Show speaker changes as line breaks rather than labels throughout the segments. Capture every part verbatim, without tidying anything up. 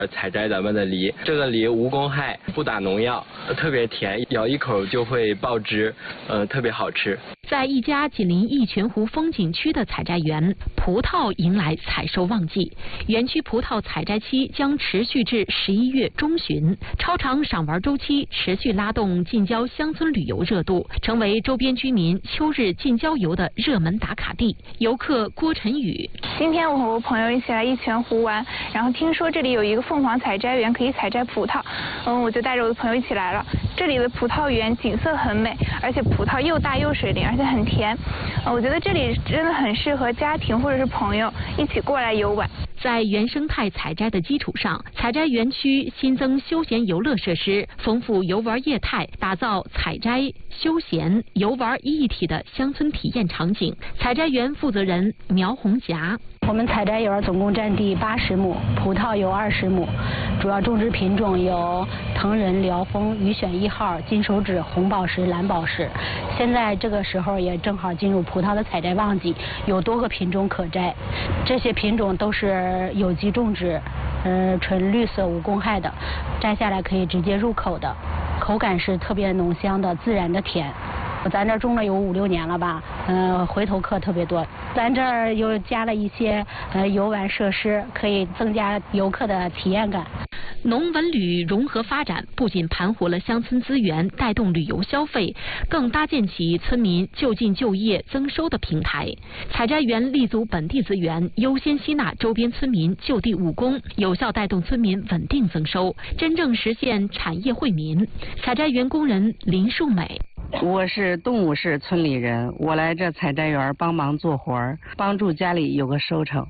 采摘咱们的梨，这个梨无公害，不打农药，特别甜，咬一口就会爆汁，呃，特别好吃。
在一家紧邻义泉湖风景区的采摘园，葡萄迎来采收旺季。园区葡萄采摘期将持续至十一月中旬，超长赏玩周期持续拉动近郊乡村旅游热度，成为周边居民秋日近郊游的热门打卡地。游客郭晨宇：
今天我和我朋友一起来义泉湖玩，然后听说这里有一个凤凰采摘园，可以采摘葡萄，嗯，我就带着我的朋友一起来了。这里的葡萄园景色很美，而且葡萄又大又水灵，而且很甜。呃，我觉得这里真的很适合家庭或者是朋友一起过来游玩。
在原生态采摘的基础上，采摘园区新增休闲游乐设施，丰富游玩业态，打造采摘、休闲、游玩一体的乡村体验场景。采摘园负责人苗红霞：
我们采摘园总共占地八十亩，葡萄有二十亩，主要种植品种有藤仁、辽丰、雨选一号、金手指、红宝石、蓝宝石。现在这个时候也正好进入葡萄的采摘旺季，有多个品种可摘，这些品种都是有机种植，呃，纯绿色无公害的，摘下来可以直接入口的，口感是特别浓香的，自然的甜。咱这儿种了有五六年了吧，呃，回头客特别多。咱这儿又加了一些呃游玩设施，可以增加游客的体验感。
农文旅融合发展不仅盘活了乡村资源，带动旅游消费，更搭建起村民就近就业增收的平台。采摘园立足本地资源，优先吸纳周边村民就地务工，有效带动村民稳定增收，真正实现产业惠民。采摘园工人林树美：
我是东武市村里人，我来这采摘园帮忙做活儿，帮助家里有个收成。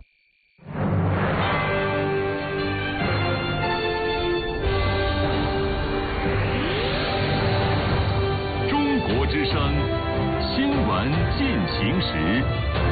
中国之声新闻进行时。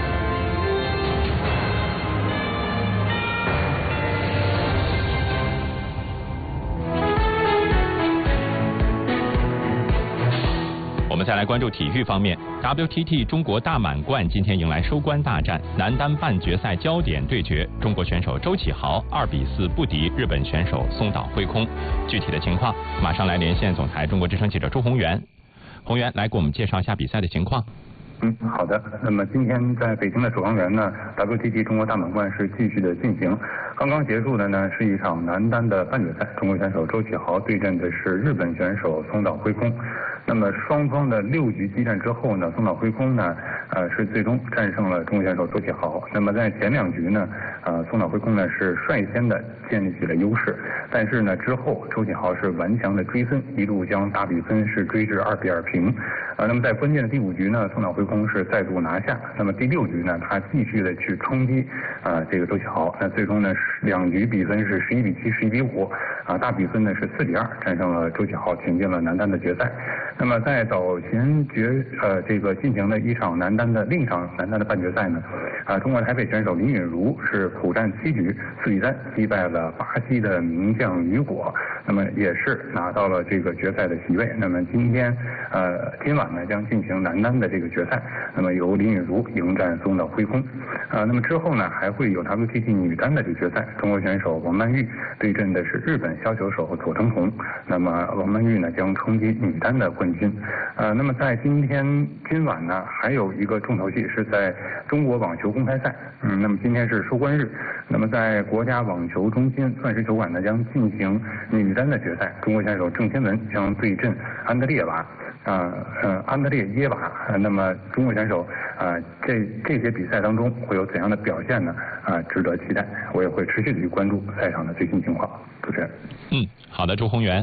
我们再来关注体育方面 ，W T T 中国大满贯今天迎来收官大战，男单半决赛焦点对决，中国选手周启豪二比四不敌日本选手松岛辉空。具体的情况，马上来连线总台中国之声记者朱宏元。宏元来给我们介绍一下比赛的情况。
嗯，好的。那么今天在北京的首钢园呢 ，W T T 中国大满贯是继续的进行。刚刚结束的呢是一场男单的半决赛，中国选手周启豪对阵的是日本选手松岛辉空。那么双方的六局激战之后呢，松岛辉空呢，呃是最终战胜了中国选手周启豪。那么在前两局呢，呃松岛辉空呢是率先的建立起了优势，但是呢之后周启豪是顽强的追分，一度将大比分是追至二比二平。呃，那么在关键的第五局呢，松岛辉空是再度拿下。那么第六局呢，他继续的去冲击啊、呃、这个周启豪。那最终呢，两局比分是十一比七、十一比五，啊大比分呢是四比二战胜了周启豪，挺进了男单的决赛。那么在早前决呃这个进行的一场男单的另一场男单的半决赛呢，啊中国台北选手林允如是苦战七局四比三击败了巴西的名将雨果，那么也是拿到了这个决赛的席位。那么今天呃今晚呢将进行男单的这个决赛，那么由林允如迎战松岛辉空。啊那么之后呢还会有 W T T 女单的这个决赛，中国选手王曼玉对阵的是日本削球手佐藤红，那么王曼玉呢将冲击女单的冠军。呃，那么在今天今晚呢，还有一个重头戏是在中国网球公开赛。嗯，那么今天是收官日，那么在国家网球中心钻石球馆呢将进行女单的决赛，中国选手郑钦文将对阵安德烈娃。啊呃安德烈耶娃、呃，那么中国选手啊、呃、这这些比赛当中会有怎样的表现呢？啊、呃，值得期待。我也会持续的去关注赛场的最新情况。主持人，
嗯，好的，朱宏元。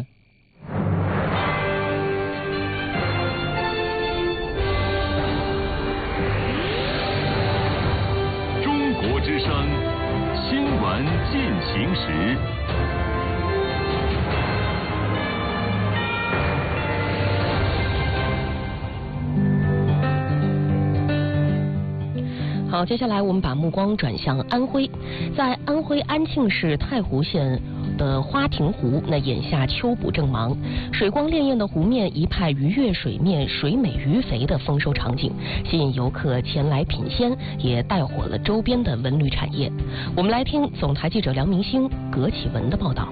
中国之声新闻进行时。
好，接下来我们把目光转向安徽，在安徽安庆市太湖县的花亭湖，那眼下秋捕正忙，水光潋滟的湖面一派鱼跃水面、水美鱼肥的丰收场景，吸引游客前来品鲜，也带火了周边的文旅产业。我们来听总台记者梁明星、葛启文的报道。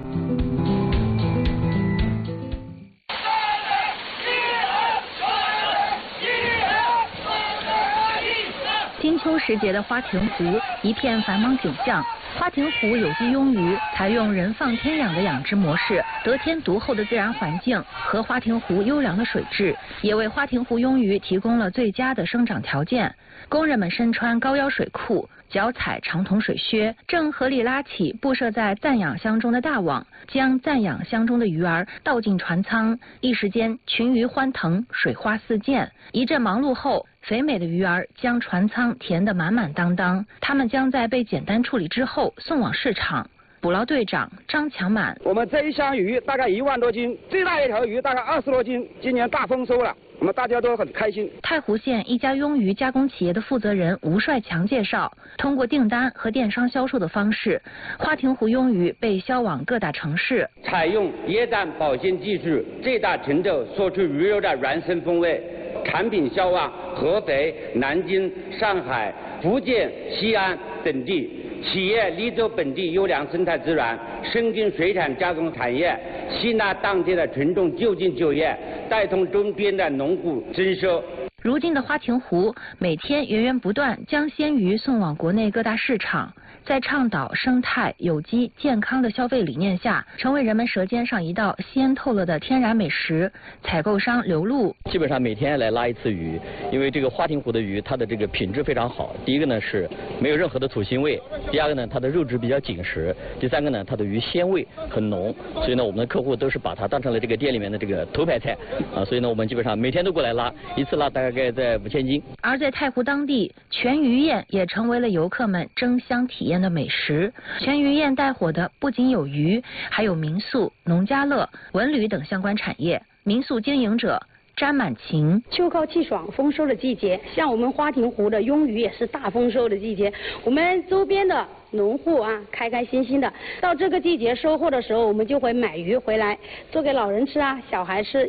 金秋时节的花亭湖，一片繁忙景象。花亭湖有机鳙鱼采用人放天养的养殖模式，得天独厚的自然环境和花亭湖优良的水质，也为花亭湖鳙鱼提供了最佳的生长条件。工人们身穿高腰水裤，脚踩长筒水靴，正合力拉起布设在暂养箱中的大网，将暂养箱中的鱼儿倒进船舱。一时间，群鱼欢腾，水花四溅。一阵忙碌后，肥美的鱼儿将船舱填得满满当当，它们将在被简单处理之后送往市场。捕捞队长张强满：
我们这一箱鱼大概一万多斤，最大一条鱼大概二十多斤，今年大丰收了，我们大家都很开心。
太湖县一家鳙鱼加工企业的负责人吴帅强介绍，通过订单和电商销售的方式，花亭湖鳙鱼被销往各大城市。
采用液氮保鲜技术，最大程度说出鱼肉的原生风味。产品销往合肥、南京、上海、福建、西安等地，企业立足本地优良生态资源，深耕水产加工产业，吸纳当地的群众就近就业，带动周边的农户增收。
如今的花亭湖每天源源不断将鲜鱼送往国内各大市场，在倡导生态、有机、健康的消费理念下，成为人们舌尖上一道鲜透了的天然美食。采购商刘璐：
基本上每天来拉一次鱼，因为这个花亭湖的鱼它的这个品质非常好。第一个呢是没有任何的土腥味，第二个呢它的肉质比较紧实，第三个呢它的鱼鲜味很浓，所以呢我们的客户都是把它当成了这个店里面的这个头牌菜啊，所以呢我们基本上每天都过来拉，一次拉大概在五千斤。
而在太湖当地，全鱼宴也成为了游客们争相体验的美食。全鱼宴带火的不仅有鱼，还有民宿、农家乐、文旅等相关产业。民宿经营者詹满晴：
秋高气爽，丰收的季节，像我们花亭湖的鳙鱼也是大丰收的季节。我们周边的农户啊，开开心心的，到这个季节收获的时候，我们就会买鱼回来做给老人吃啊，小孩吃。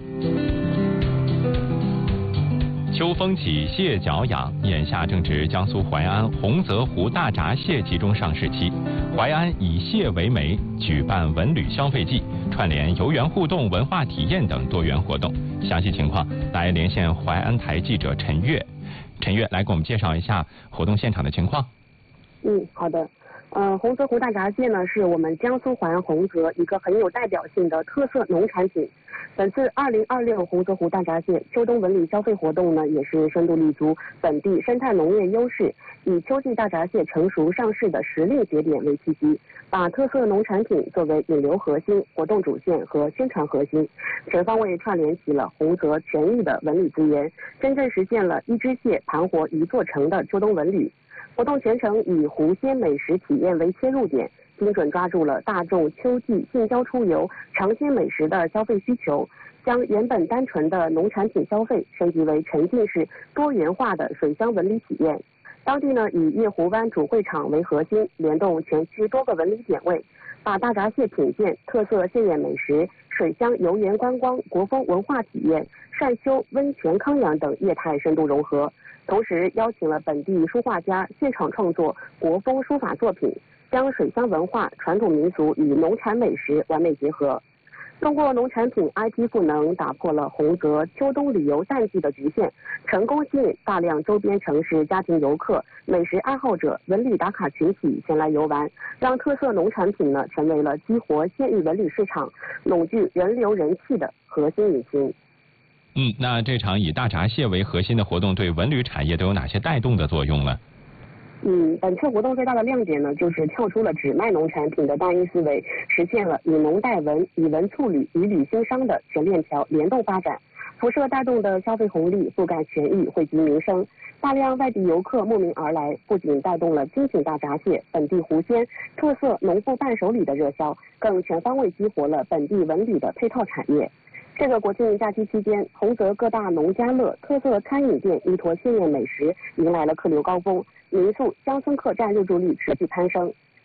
秋风起，蟹脚痒，眼下正值江苏淮安洪泽湖大闸蟹集中上市期。淮安以蟹为媒，举办文旅消费季，串联游园互动、文化体验等多元活动。详细情况来连线淮安台记者陈月。陈月来给我们介绍一下活动现场的情况。
嗯，好的。呃，洪泽湖大闸蟹呢，是我们江苏淮安洪泽一个很有代表性的特色农产品。本次二零二六洪泽湖大闸蟹秋冬文旅消费活动呢，也是深度立足本地生态农业优势，以秋季大闸蟹成熟上市的时令节点为契机，把特色农产品作为引流核心、活动主线和宣传核心，全方位串联起了洪泽全域的文旅资源，真正实现了一只蟹盘活一座城的秋冬文旅。活动全程以湖鲜美食体验为切入点，精准抓住了大众秋季近郊出游尝鲜美食的消费需求，将原本单纯的农产品消费升级为沉浸式多元化的水乡文旅体验。当地呢以月湖湾主会场为核心，联动全区多个文旅点位，把大闸蟹品鉴、特色蟹宴美食、水乡游园观光、国风文化体验、善休、温泉康养等业态深度融合。同时邀请了本地书画家现场创作国风书法作品，将水乡文化、传统民俗与农产美食完美结合。通过农产品 I P 赋能，打破了洪泽秋冬旅游淡季的局限，成功吸引大量周边城市家庭游客、美食爱好者、文旅打卡群体前来游玩，让特色农产品呢成为了激活县域文旅市场、拢聚人流人气的核心引擎。
嗯，那这场以大闸蟹为核心的活动对文旅产业都有哪些带动的作用呢？
嗯，本次活动最大的亮点呢，就是跳出了只卖农产品的单一思维，实现了以农带文、以文促旅、以旅兴商的全链条联动发展，辐射带动的消费红利覆盖全域，惠及民生。大量外地游客慕名而来，不仅带动了精品大闸蟹、本地湖鲜、特色农副伴手礼的热销，更全方位激活了本地文旅的配套产业。这个国庆假期期间，洪泽各大农家乐、特色餐饮店依托鲜艳美食，迎来了客流高峰，民宿、乡村客栈入住率持续攀升。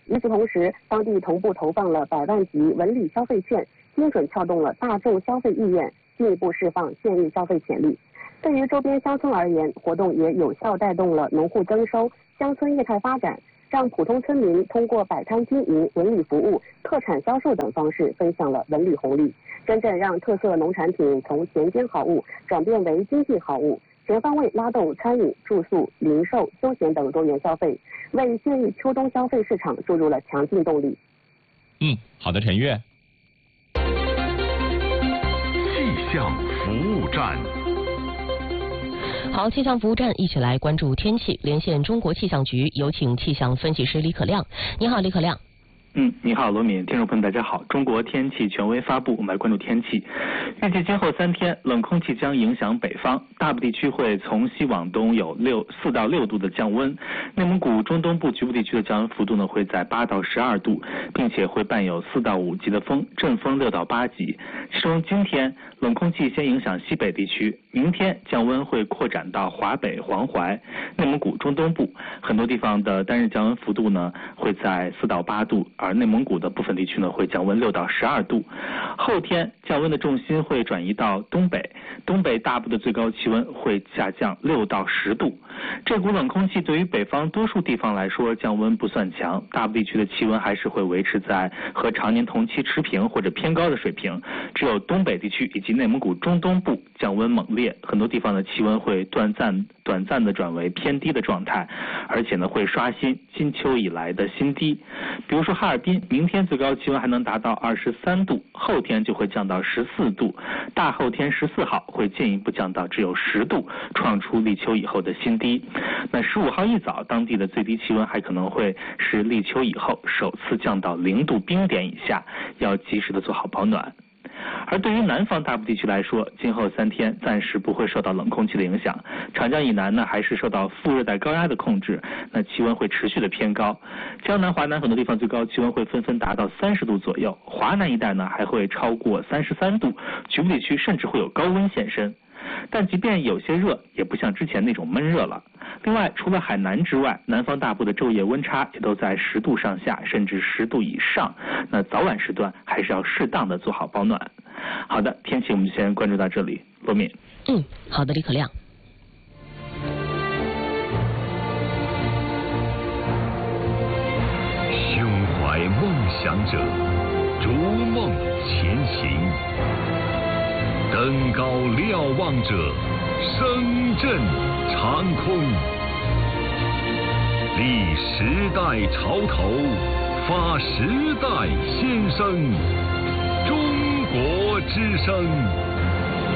与此同时，当地同步投放了百万级文旅消费券，精准撬动了大众消费意愿，进一步释放县域消费潜力。对于周边乡村而言，活动也有效带动了农户增收、乡村业态发展，让普通村民通过摆摊经营、文旅服务、特产销售等方式分享了文旅红利，真正让特色农产品从田间好物转变为经济好物，全方位拉动餐饮、住宿、零售、休闲等多元消费，为县域秋冬消费市场注入了强劲动力。
嗯，好的，陈悦。
气象服务站。
好，气象服务站一起来关注天气，连线中国气象局，有请气象分析师李可亮。你好，李可亮。
嗯，你好，罗敏，听众朋友大家好。中国天气权威发布，我们来关注天气。预计今后三天，冷空气将影响北方，大部地区会从西往东有六四到六度的降温，内蒙古中东部局部地区的降温幅度呢会在八到十二度，并且会伴有四到五级的风，阵风六到八级。其中今天冷空气先影响西北地区，明天降温会扩展到华北、黄淮、内蒙古中东部，很多地方的单日降温幅度呢会在四到八度。而内蒙古的部分地区呢会降温六到十二度。后天降温的重心会转移到东北，东北大部的最高气温会下降六到十度。这股冷空气对于北方多数地方来说降温不算强，大部地区的气温还是会维持在和常年同期持平或者偏高的水平。只有东北地区以及内蒙古中东部降温猛烈，很多地方的气温会短暂短暂的转为偏低的状态，而且呢会刷新金秋以来的新低。比如说哈尔滨明天最高气温还能达到二十三度，后天就会降到十四度，大后天十四号会进一步降到只有十度，创出立秋以后的新低。那十五号一早，当地的最低气温还可能会是立秋以后首次降到零度冰点以下，要及时的做好保暖。而对于南方大部地区来说，今后三天暂时不会受到冷空气的影响，长江以南呢还是受到副热带高压的控制，那气温会持续的偏高。江南、华南很多地方最高气温会纷纷达到三十度左右，华南一带呢还会超过三十三度，局部地区甚至会有高温现身。但即便有些热，也不像之前那种闷热了。另外，除了海南之外，南方大部的昼夜温差也都在十度上下，甚至十度以上。那早晚时段还是要适当的做好保暖。好的，天气我们先关注到这里，罗敏。
嗯，好的，李可亮。
胸怀梦想者，逐梦前行。登高瞭望者，声震长空。立时代潮头，发时代先声。中国之声。